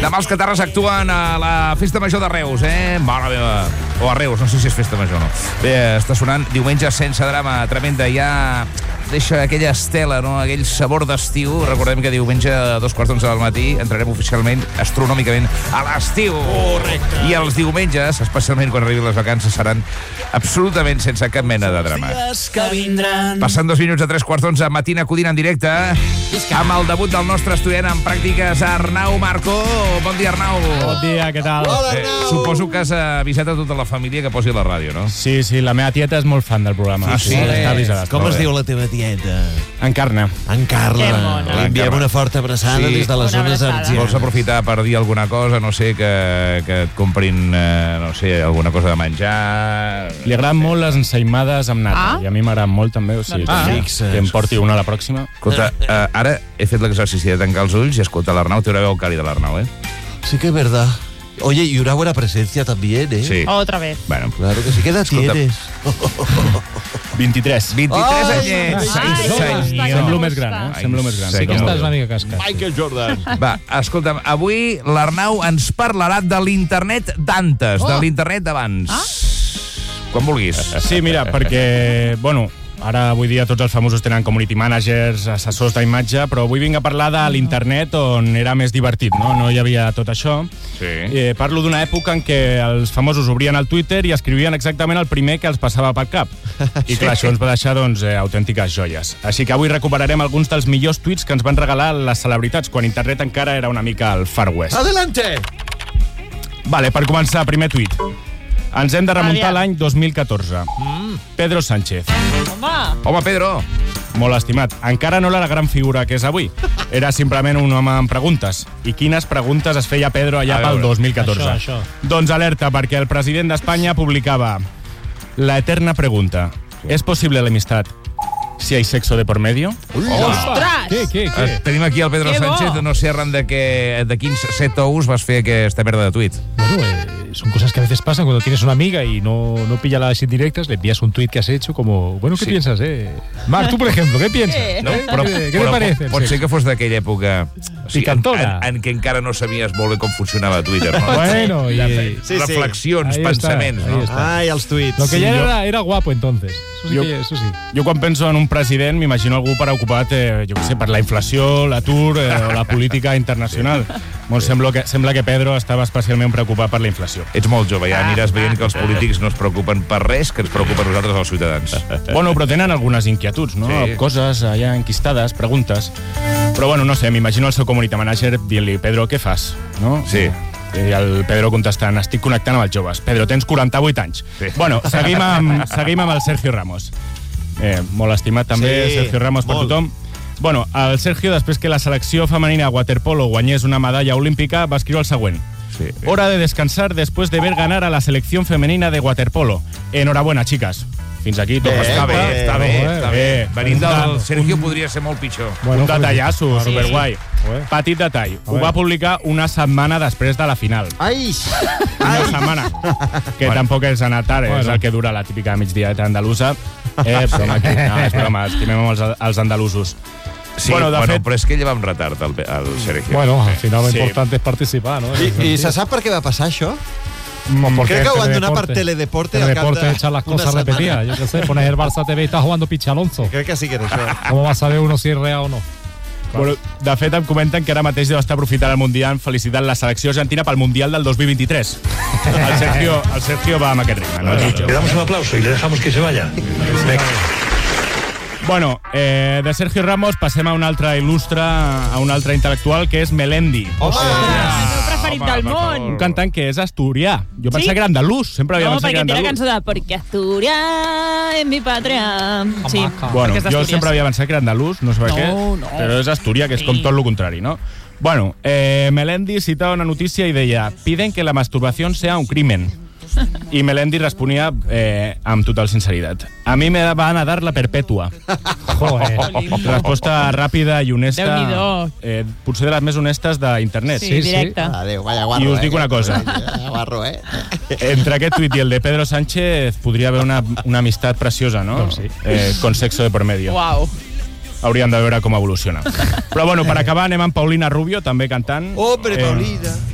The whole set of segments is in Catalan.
Demà els catarres actuen a la Festa Major de Reus, Mare meva. O a Reus, no sé si és Festa Major o no. Bé, està sonant Diumenge sense drama, tremenda. Ja deixa aquella estela, no? Aquell sabor d'estiu. Recordem que diumenge a 2:15 del matí entrarem oficialment, astronòmicament, a l'estiu. Correcte. I els diumenges, especialment quan arribin les vacances, seran absolutament sense cap mena de drama. Passant 2 minuts a 3:15, matina acudint en directe amb el debut del nostre estudiant en pràctiques, Arnau Marco. Bon dia, Arnau. Bon dia, què tal? Hola, Arnau. Suposo que has avisat a tota la família que posi la ràdio, no? Sí, la meva tieta és molt fan del programa. Ah, sí? Està avisada. Com es diu la teva tieta? En Carna. En Carla. Que mona. Li enviem una forta abraçada des de les Una zones abraçada. argianes. Vols aprofitar per dir alguna cosa, no sé, que et comprin, no sé, alguna cosa de menjar... Li agraden molt les ensaïmades amb nata, i a mi m'agraden molt també, o sigui, Fixa't. que em porti una a la pròxima. Escolta, ara he fet l'exercici de tancar els ulls i escolta l'Arnau, té una veu càlida l'Arnau, Sí que es verdad. Oye, y una buena presencia también, ¿eh? Sí. Otra vez. Bueno, Claro que sí. ¿Qué edad Escolta. tienes? 23 23. anyets. Semblo més gran, Ai, Semblo més gran. senyor. Sí que Estàs una mica cascat. Michael Jordan. Va, escolta'm, avui l'Arnau ens parlarà de l'internet d'antes, de l'internet d'abans. Quan vulguis. Sí, mira, perquè, bueno, ara avui dia tots els famosos tenen community managers, assessors d'imatge, però avui vinc a parlar de l'internet on era més divertit, no? No hi havia tot això. Sí. Parlo d'una època en què els famosos obrien el Twitter i escrivien exactament el primer que els passava pel cap. I clar, això ens va deixar, doncs, autèntiques joies. Així que avui recuperarem alguns dels millors tuits que ens van regalar les celebritats quan internet encara era una mica al Far West. Adelante! Vale, per començar, primer tuit. Ens hem de remuntar a l'any 2014. Pedro Sánchez. Home, Pedro. Molt estimat. Encara no era la gran figura que és avui. Era simplement un home amb preguntes. I quines preguntes es feia Pedro allà pel 2014? Això. Doncs alerta, perquè el president d'Espanya publicava la eterna pregunta. ¿Es posible la amistad si hay sexo de por medio? Ostres! Què? Tenim aquí el Pedro Que bo. Sánchez, no sé arran de quins 7 ous vas fer aquesta merda de tuit. Bueno, son cosas que a veces pasan cuando tienes una amiga y no pilla las indirectas, le envías un tuit que has hecho como, bueno, ¿qué Sí. piensas, Marc, tú, por ejemplo, ¿qué piensas? Sí. No, ¿Qué te parece? Pot ser que fos d'aquella època Picantona. en què encara no sabies molt bé com funcionava Twitter, no? Bueno, y... Sí, sí. Reflexions, Ahí está, pensaments, ahí no? está. Ai, els tuits. Lo que Sí, ya era guapo entonces. Eso sí. Jo quan penso en un president m'imagino algú preocupat, jo què sé, per la inflació, l'atur o la política internacional. Sembla que Pedro estava especialment preocupat per la inflació. Ets molt jove, ja aniràs veient que els polítics no es preocupen per res, que ens preocupa a nosaltres, els ciutadans. Bueno, però tenen algunes inquietuds, no? Sí. Coses allà enquistades, preguntes. Però bueno, no sé, m'imagino el seu community manager dient-li, Pedro, què fas? No? Sí. I el Pedro contestant, estic connectant amb els joves. Pedro, tens 48 anys. Sí. Bueno, seguim amb el Sergio Ramos. Molt estimat també, Sí, Sergio Ramos per molt. tothom. Bueno, el Sergio, després que la selecció femenina de waterpolo guanyés una medalla olímpica, va escriure el següent. Sí. Hora de descansar después de ver ganar a la selección femenina de waterpolo. Enhorabuena, chicas. Fins aquí tot Està bé, respecte. està bé, està bé. Venint del Un- Sergio podria ser molt pitjor. Un detallasso, Sí. superguai. Petit detall, ho va publicar una setmana després de la final. Ai! Una setmana. Que tampoc és anar tard, és Bueno. el que dura la típica migdieta andalusa. Broma aquí. No, és broma, estimem els andalusos. Sí, Bueno, de fet- però és que ell va amb retard, el Sergio. Bueno, al final lo Sí. importante es participar, ¿no? I se sap per què va passar això? Porque Crec que ho van Teledeporte- donar per Teledeporte al cap Teledeporte de echar las una cosas setmana. repetidas. Yo qué sé, pones el Barça TV y está jugando Pichi Alonso. Crec que sí que era això. ¿Cómo va a saber uno si es real o no? Bueno, de fet, em comenten que ara mateix deu estar aprofitant el Mundial felicitant la selecció argentina pel Mundial del 2023. El Sergio va amb aquest ritme, no? Le damos un aplauso y le dejamos que se vaya. Venga. Bueno, de Sergio Ramos passem a un altre il·lustre, a un altre intel·lectual, que és Melendi. El meu preferit del món. Un cantant que és asturià. Jo pensava Sí? que era andalús, sempre havia No, pensat que perquè era té la andalús. cançó de Porque Asturias es mi patria. Sí, Bueno, perquè és jo d'Astúries. sempre havia pensat que era andalús, no sé per No, què, no. però és Astúria, que és com Sí. tot el contrari, no? Bueno, Melendi citava una notícia i deia piden que la masturbación sea un crimen. I Melendi responia amb total sinceritat. A mi me van a dar la perpètua. Joder. Resposta ràpida i honesta. Déu-n'hi-do. Potser de les més honestes d'internet. Sí, directe. Adéu, vaya guarro, I us dic una cosa. Vaya guarro, Entre aquest tuit i el de Pedro Sánchez podria haver una amistat preciosa, no? Doncs sí. Con sexo de por medio. Uau. Hauríem de veure com evoluciona. Però bueno, per acabar anem amb Paulina Rubio, també cantant. Hombre, Paulina.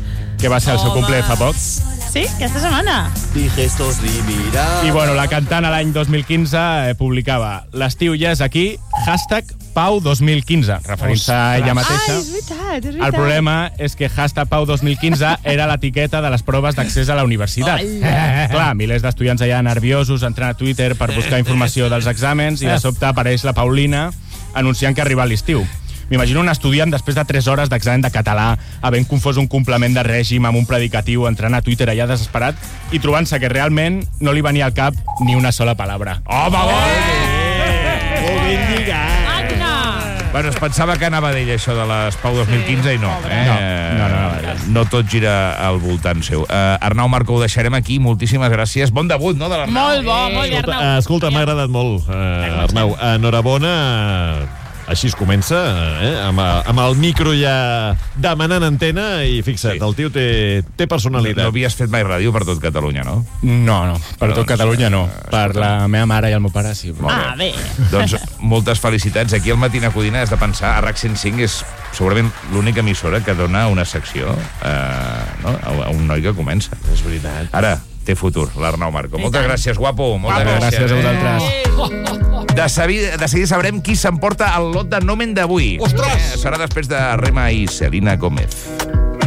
que va ser el seu cumple fa poc. Sí, aquesta setmana. Digestos y mira. I bueno, la cantant a l'any 2015 publicava l'estiu ja és aquí, #Pau2015, referint-se a ella mateixa. És veritat. El problema és que #Pau2015 era l'etiqueta de les proves d'accés a la universitat. Clar, milers d'estudiants allà nerviosos entrant a Twitter per buscar informació dels exàmens i de sobte apareix la Paulina anunciant que arriba l'estiu. M'imagino un estudiant després de 3 hores d'examen de català, havent confós un complement de règim amb un predicatiu, entrant a Twitter allà desesperat i trobant-se que realment no li venia al cap ni una sola palabra. Home, Molt ben lligat. Bueno, es pensava que anava d'ell, això de les Pau 2015, i no. No tot gira al voltant seu. Arnau Marco, ho deixarem aquí. Moltíssimes gràcies. Bon debut, no, de l'Arnau? Molt bo, molt bé, Arnau. Escolta, m'ha agradat molt, Arnau. Enhorabona. Així es comença, amb el micro ja demanant antena i fixa't, el tio té personalitat. No havies fet mai ràdio per tot Catalunya, no? No, per tot Catalunya no. Per la meva mare i el meu pare sí. Bé. Doncs moltes felicitats. Aquí al Matina Codina has de pensar, a RAC 105 és segurament l'única emissora que dona una secció a un noi que comença. És veritat. Ara, té futur, l'Arnau Marco. Moltes gràcies, guapo. Moltes Gràcies a vosaltres. De seguida sabrem qui s'emporta el lot de Nomen d'avui. Ostres! Serà després de Rema i Selena Gómez.